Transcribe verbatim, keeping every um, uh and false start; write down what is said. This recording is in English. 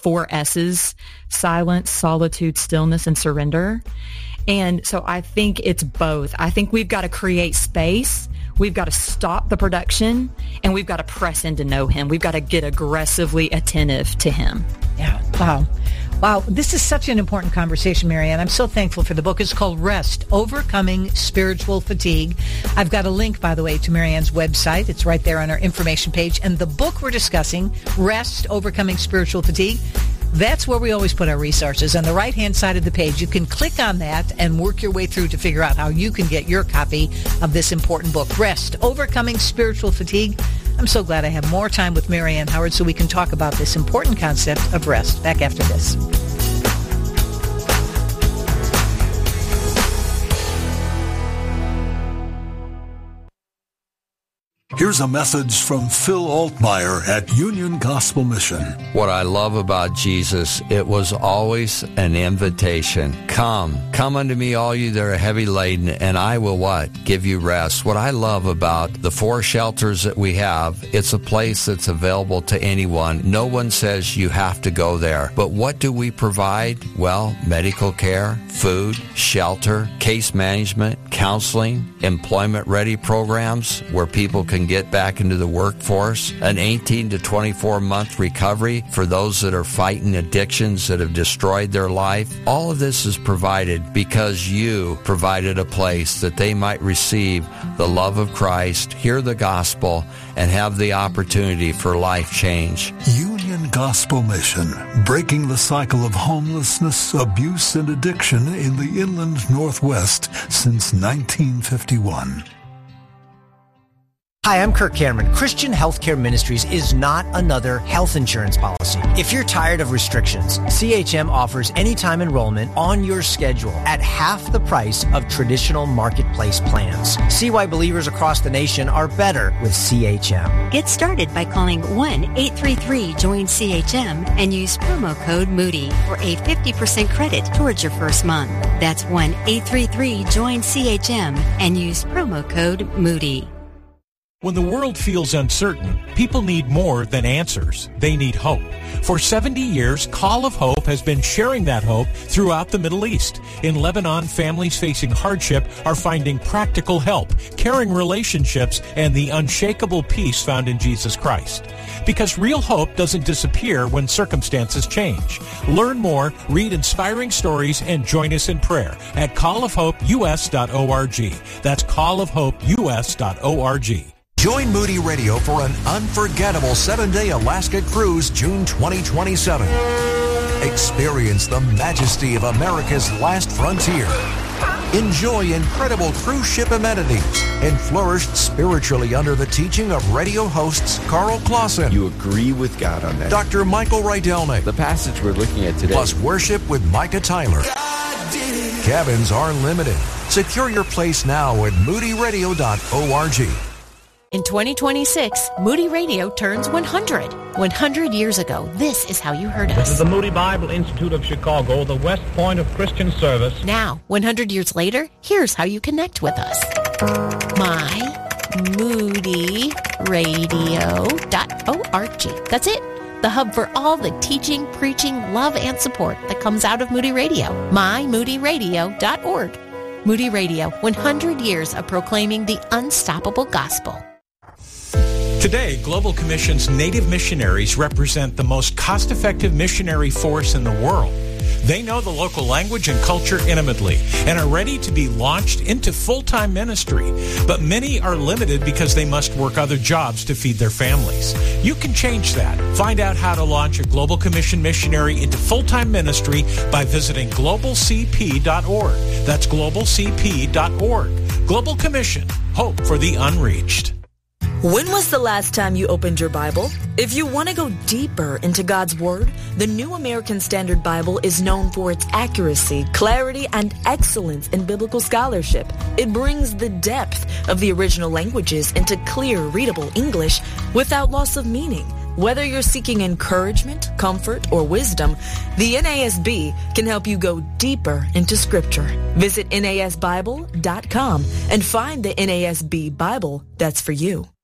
four S's: silence, solitude, stillness, and surrender. And so I think it's both. I think we've got to create space. We've got to stop the production, and we've got to press in to know him. We've got to get aggressively attentive to him. Yeah. Wow. Wow. This is such an important conversation, Marianne. I'm so thankful for the book. It's called Rest, Overcoming Spiritual Fatigue. I've got a link, by the way, to Marianne's website. It's right there on our information page. And the book we're discussing, Rest, Overcoming Spiritual Fatigue, that's where we always put our resources. On the right-hand side of the page, you can click on that and work your way through to figure out how you can get your copy of this important book, Rest, Overcoming Spiritual Fatigue. I'm so glad I have more time with Marianne Howard so we can talk about this important concept of rest. Back after this. Here's a message from Phil Altmeyer at Union Gospel Mission. What I love about Jesus, it was always an invitation. Come, come unto me, all you that are heavy laden, and I will what? Give you rest. What I love about the four shelters that we have, it's a place that's available to anyone. No one says you have to go there. But what do we provide? Well, medical care, food, shelter, case management, counseling, employment-ready programs where people can get back into the workforce, an eighteen to twenty-four month recovery for those that are fighting addictions that have destroyed their life. All of this is provided because you provided a place that they might receive the love of Christ, hear the gospel, and have the opportunity for life change. Union Gospel Mission, breaking the cycle of homelessness, abuse, and addiction in the inland Northwest since nineteen fifty-one. Hi, I'm Kirk Cameron. Christian Healthcare Ministries is not another health insurance policy. If you're tired of restrictions, C H M offers anytime enrollment on your schedule at half the price of traditional marketplace plans. See why believers across the nation are better with C H M. Get started by calling one eight three three join C H M and use promo code Moody for a fifty percent credit towards your first month. That's one eight three three join C H M and use promo code Moody. When the world feels uncertain, people need more than answers. They need hope. For seventy years, Call of Hope has been sharing that hope throughout the Middle East. In Lebanon, families facing hardship are finding practical help, caring relationships, and the unshakable peace found in Jesus Christ. Because real hope doesn't disappear when circumstances change. Learn more, read inspiring stories, and join us in prayer at call of hope U S dot org. That's call of hope U S dot org. Join Moody Radio for an unforgettable seven-day Alaska cruise June twenty twenty-seven. Experience the majesty of America's last frontier. Enjoy incredible cruise ship amenities and flourish spiritually under the teaching of radio hosts Carl Clausen. You agree with God on that. Doctor Michael Rydelnik. The passage we're looking at today. Plus worship with Micah Tyler. Cabins are limited. Secure your place now at moody radio dot org. In twenty twenty-six, Moody Radio turns one hundred. one hundred years ago, this is how you heard us. This is the Moody Bible Institute of Chicago, the West Point of Christian service. Now, one hundred years later, here's how you connect with us. my moody radio dot org. That's it. The hub for all the teaching, preaching, love, and support that comes out of Moody Radio. my moody radio dot org. Moody Radio, one hundred years of proclaiming the unstoppable gospel. Today, Global Commission's Native missionaries represent the most cost-effective missionary force in the world. They know the local language and culture intimately and are ready to be launched into full-time ministry. But many are limited because they must work other jobs to feed their families. You can change that. Find out how to launch a Global Commission missionary into full-time ministry by visiting global c p dot org. That's global c p dot org. Global Commission, hope for the unreached. When was the last time you opened your Bible? If you want to go deeper into God's Word, the New American Standard Bible is known for its accuracy, clarity, and excellence in biblical scholarship. It brings the depth of the original languages into clear, readable English without loss of meaning. Whether you're seeking encouragement, comfort, or wisdom, the N A S B can help you go deeper into Scripture. Visit N A S Bible dot com and find the N A S B Bible that's for you.